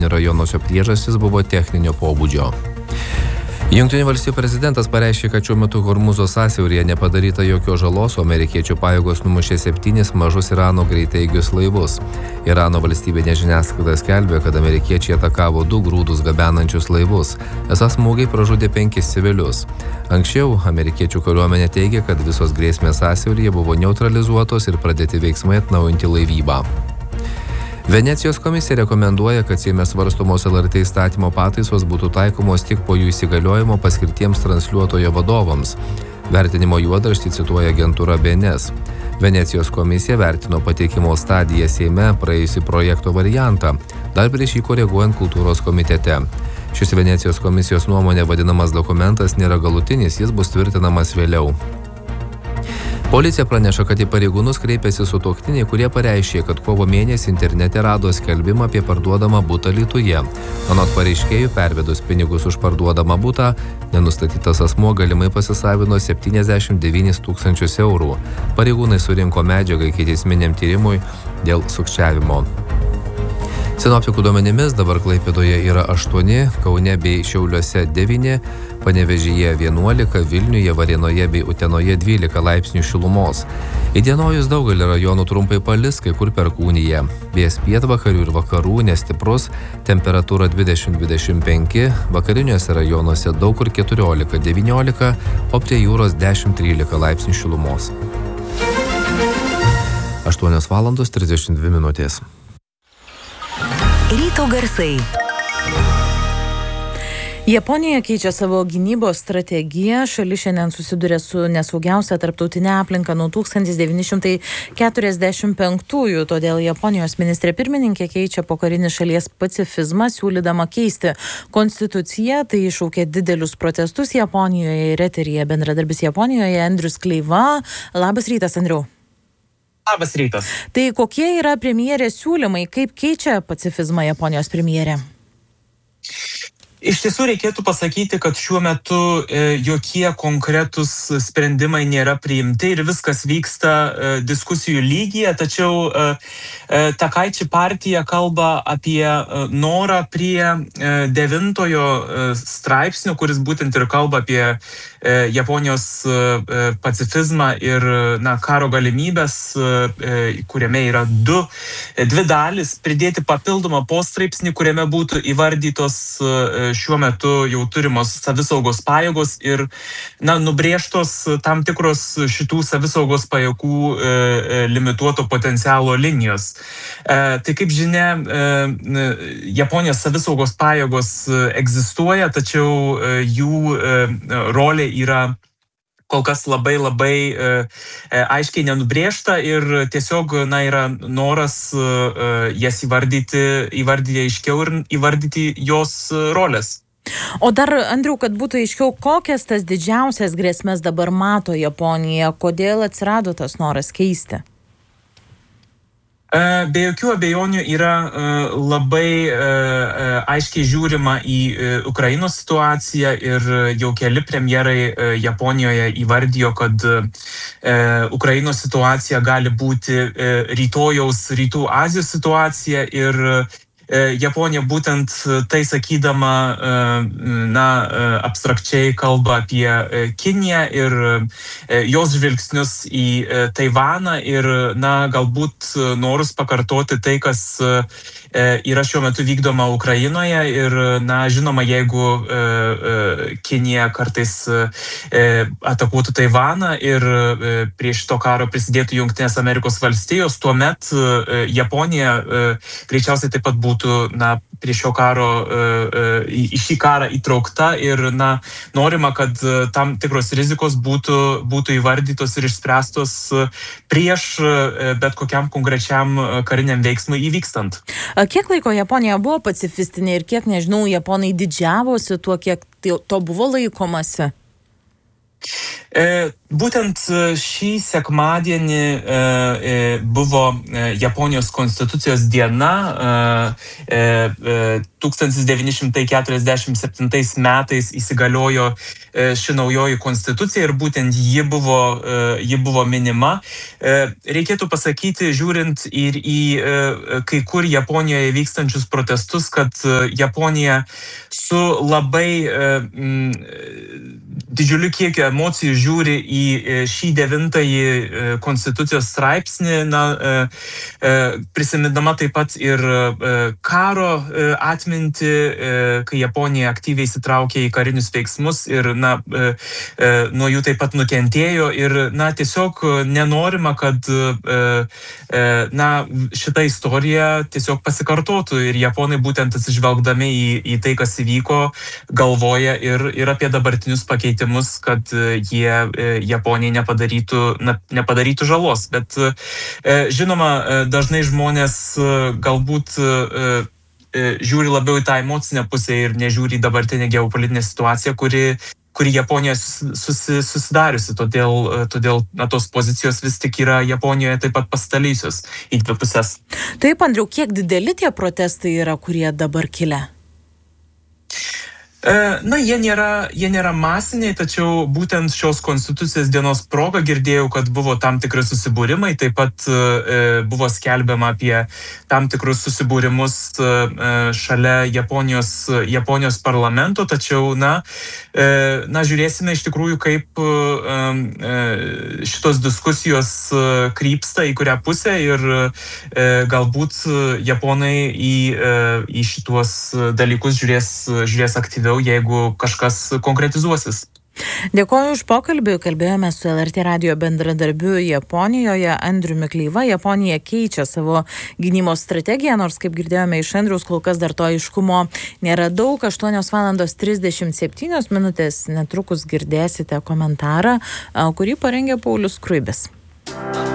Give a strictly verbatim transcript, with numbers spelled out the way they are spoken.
rajonuose priežastys buvo techninio pobūdžio. Jungtinių valstijų prezidentas pareiškė, kad šiuo metu Hormūzo sąsiauryje nepadaryta jokios žalos, o amerikiečių pajėgos numušė septynis mažus Irano greitaigius laivus. Irano valstybinė žiniasklaida skelbė, kad amerikiečiai atakavo du grūdus gabenančius laivus. Esą smūgiai pražudė penkis civilius. Anksčiau amerikiečių kariuomenė teigė, kad visos grėsmės sąsiauryje buvo neutralizuotos ir pradėti veiksmai atnaujinti laivybą. Venecijos komisija rekomenduoja, kad Seime svarstomos L R T įstatymo pataisos būtų taikomos tik po jų įsigaliojimo paskirtiems transliuotojo vadovams. Vertinimo juodraštį cituoja agentūra B N S. Venecijos komisija vertino pateikimo stadiją Seime praėjusį projekto variantą, dar prieš jį koreguojant kultūros komitete. Šis Venecijos komisijos nuomonė vadinamas dokumentas nėra galutinis, jis bus tvirtinamas vėliau. Policija praneša, kad į pareigūnus kreipėsi sutuoktiniai, kurie pareiškė, kad kovo mėnesį internete rado skelbimą apie parduodamą butą Alytuje. Anot pareiškėjų, pervedus pinigus už parduodamą butą, nenustatytas asmuo galimai pasisavino septyniasdešimt devynis tūkstančius eurų. Pareigūnai surinko medžiagą ikiteisminiam tyrimui dėl sukčiavimo. Sinoptikų duomenimis dabar Klaipėdoje yra aštuoni, Kaune bei Šiauliuose devyni, Panevėžyje vienuolika, Vilniuje, Varėnoje bei Utenoje dvylika laipsnių šilumos. Įdienojus daugelį rajonų trumpai palis, kai kur perkūnija. Vėjas pietvakarių ir vakarų nestiprus, temperatūra dvidešimt dvidešimt penki, vakariniuose rajonuose daug kur keturiolika devyniolika, o prie jūros dešimt trylika laipsnių šilumos. aštuonios valandos trisdešimt dvi minutės. Ryto garsai. Japonija keičia savo gynybos strategiją. Šalis šiandien susiduria su nesaugiausia tarptautinė aplinka nuo tūkstantis devyni šimtai keturiasdešimt penktųjų. Todėl Japonijos ministrė pirmininkė keičia pokarinį šalies pacifizmą, siūlydama keisti konstituciją. Tai iššaukė didelius protestus Japonijoje ir eteryje bendradarbis Japonijoje Andrius Kleiva. Labas rytas, Andriau. Labas rytas. Tai kokie yra premjerės siūlymai, kaip keičia pacifizmą Japonijos premjerė? Iš tiesų reikėtų pasakyti, kad šiuo metu e, jokie konkretūs sprendimai nėra priimti ir viskas vyksta e, diskusijų lygyje, tačiau e, e, Takaiči partija kalba apie e, norą prie e, devintojo e, straipsnio, kuris būtent ir kalba apie e, Japonijos e, pacifizmą ir na, karo galimybės, e, kuriame yra du, e, dvi dalis, pridėti papildomą postraipsnį, kuriame būtų įvardytos e, šiuo metu jau turimos savisaugos pajėgos ir na, nubrėžtos tam tikros šitų savisaugos pajėgų e, limituoto potencialo linijos. E, tai kaip žinia, e, Japonijos savisaugos pajėgos egzistuoja, tačiau e, jų e, rolė yra kol kas labai labai e, aiškiai nenubrėžta ir tiesiog na, yra noras e, jas įvardyti, įvardyti aiškiau ir įvardyti jos rolės. O dar, Andriau, kad būtų aiškiau, kokias tas didžiausias grėsmes dabar mato Japonija, kodėl atsirado tas noras keisti? Be jokių abejonių yra labai aiškiai žiūrima į Ukrainos situaciją ir jau keli premjerai Japonijoje įvardijo, kad Ukrainos situacija gali būti rytojaus Rytų Azijos situacija ir Japonija būtent tai sakydama, na, abstrakčiai kalba apie Kiniją ir jos žvilgsnius į Taivaną ir, na, galbūt norus pakartoti tai, kas yra šiuo metu vykdoma Ukrainoje ir, na, žinoma, jeigu Kinija kartais atakuotų Taivaną ir prie šito karo prisidėtų Jungtinės Amerikos valstijos, tuomet Japonija greičiausiai taip pat būtų na, prie šio karo, į, į šį karą įtraukta ir na, norima, kad tam tikros rizikos būtų, būtų įvardytos ir išspręstos prieš bet kokiam konkrečiam kariniam veiksmui įvykstant. Kiek laiko Japonija buvo pacifistinė ir kiek, nežinau, Japonai didžiavosi tuo, kiek to buvo laikomasi? E, Būtent šį sekmadienį e, e, buvo e, Japonijos konstitucijos diena. E, e, tūkstantis devyni šimtai keturiasdešimt septintais metais įsigaliojo e, ši naujoji konstitucija ir būtent ji buvo, e, ji buvo minima. E, reikėtų pasakyti, žiūrint ir į e, kai kur Japonijoje vykstančius protestus, kad e, Japonija su labai e, m, didžiuliu kiekiu emocijų žiūri į šį devintąjį konstitucijos straipsnį, na, prisimindama taip pat ir karo atmintį, kai Japonija aktyviai įsitraukė į karinius veiksmus ir, na, nuo jų taip pat nukentėjo ir, na, tiesiog nenorima, kad, na, šita istorija tiesiog pasikartotų ir japonai būtent atsižvelgdami į, į tai, kas įvyko, galvoja ir, ir apie dabartinius pakeitimus, kad jie Japonijai nepadarytų, na, nepadarytų žalos. Bet žinoma, dažnai žmonės galbūt žiūri labiau į tą emocinę pusę ir nežiūri į dabartinę geopolitinę situaciją, kuri, kuri Japonijoje susi, susidariusi. Todėl, todėl na, tos pozicijos vis tik yra Japonijoje taip pat pasidalysios į dvi pusės. Taip, Andriau, kiek dideli tie protestai yra, kurie dabar kilę? Na, jie nėra, jie nėra masiniai, tačiau būtent šios konstitucijos dienos proga girdėjau, kad buvo tam tikri susibūrimai, taip pat e, buvo skelbiama apie tam tikrus susibūrimus e, šalia Japonijos, Japonijos parlamento, tačiau, na, e, na, žiūrėsime iš tikrųjų, kaip e, šitos diskusijos krypsta, į kurią pusę ir e, galbūt Japonai į, e, į šituos dalykus žiūrės, žiūrės aktyviau, jeigu kažkas konkretizuosis. Dėkoju už pokalbį. Kalbėjome su L R T radijo bendradarbiu Japonijoje Andriumi Kleiva. Japonija keičia savo gynybos strategiją, nors, kaip girdėjome iš Andriaus, kol kas dar to aiškumo nėra daug. aštuonios valandos trisdešimt septynios minutės. Netrukus girdėsite komentarą, kurį parengė Paulius Skruibis.